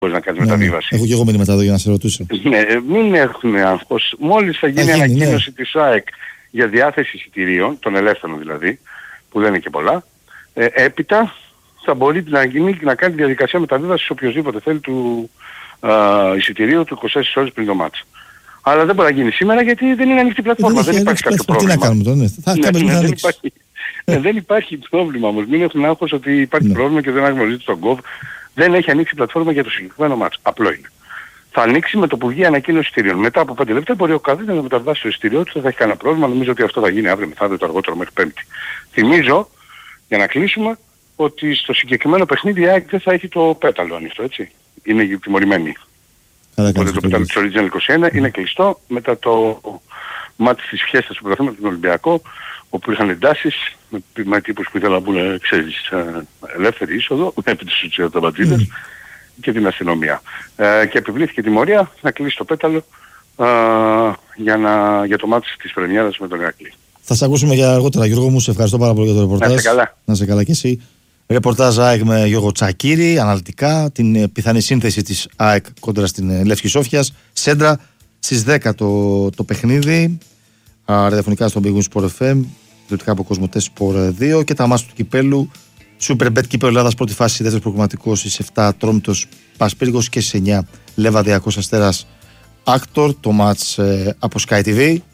Μπορείς να κάνεις μεταβίβαση. Έχω και εγώ μείνει μετά εδώ για να σε ρωτήσω. Ναι, μην έχουμε άγχος. Μόλις θα γίνει ανακοίνωση της ΑΕΚ για διάθεση εισιτηρίων, των ελεύθερων δηλαδή, που δεν είναι και πολλά, έπειτα θα μπορεί να κάνει διαδικασία μεταβίβασης οποιοσδήποτε θέλει του εισιτηρίου του 24 ώρες πριν το μάτς. Αλλά δεν μπορεί να γίνει σήμερα γιατί δεν είναι ανοιχτή πλατφόρμα. Δεν υπάρχει κάποιο πρόβλημα. Τι να κάνουμε τώρα, δεν υπάρχει πρόβλημα όμως. Μην έχουν άγχος ότι υπάρχει πρόβλημα και δεν αναγνωρίζεται στον κόβ. Δεν έχει ανοίξει πλατφόρμα για το συγκεκριμένο μάτς. Απλό είναι. Θα ανοίξει με το που βγει ανακοίνωση εισιτηρίων. Μετά από 5 λεπτά μπορεί ο καθένας να μεταβάσει το εισιτήριό του, δεν θα έχει κανένα πρόβλημα. Νομίζω ότι αυτό θα γίνει αύριο μεθαύριο το αργότερο μέχρι Πέμπτη. Θυμίζω, για να κλείσουμε, ότι στο συγκεκριμένο παιχνίδι η ΑΕΚ δεν θα έχει το πέταλο ανοιχτό, έτσι. Είναι τιμωρημένη. Οπότε το πέταλο της Original 21 είναι κλειστό μετά το μάτι της Φιέστας του πρωταθλήματος του Ολυμπιακό, όπου είχαν εντάσεις με τύπους που ήθελαν να μπουν, ξέρεις, ελεύθερη είσοδο, επί της ουσιασταματίδας και την αστυνομία. Και επιβλήθηκε τιμωρία να κλείσει το πέταλο για το μάτι της πρεμιέρας με τον Ηρακλή. Θα σε ακούσουμε για αργότερα, Γιώργο μου. Σε ευχαριστώ πάρα πολύ για το ρεπορτάζ. Να είσαι καλά. Να είσαι καλά κι εσύ. Ρεπορτάζ ΑΕΚ με Γιώργο Τσακίρη, αναλυτικά την πιθανή σύνθεση της ΑΕΚ κόντρα στην Λεύσκη Σόφιας. Σέντρα στις 10 το παιχνίδι. Ραδιοφωνικά στον Big Win Sport FM, τηλεοπτικά από Κοσμοτέ Sport 2 και τα μάτια του κυπέλου. Superbet κύπελο Ελλάδας πρώτη φάση, δεύτερος προγραμματικός στις 7 Τρόμητος Πασπύργος και στις 9 Λεβαδιακός Αστέρας Άκτορ. Το μάτς από Sky TV.